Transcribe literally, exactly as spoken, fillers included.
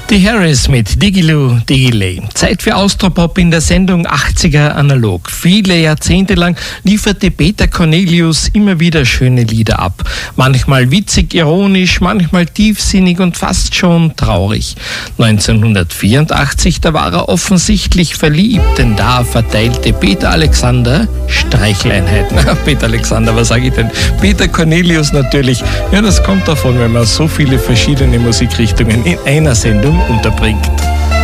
Die Harris mit Digiloo Digiley. Zeit für Austropop in der Sendung achtziger Analog. Viele Jahrzehnte lang lieferte Peter Cornelius immer wieder schöne Lieder ab. Manchmal witzig, ironisch, manchmal tiefsinnig und fast schon traurig. neunzehnhundertvierundachtzig, da war er offensichtlich verliebt, denn da verteilte Peter Alexander Streicheleinheiten. Peter Alexander, was sage ich denn? Peter Cornelius natürlich. Ja, das kommt davon, wenn man so viele verschiedene Musikrichtungen in einer Sendung unterbringt.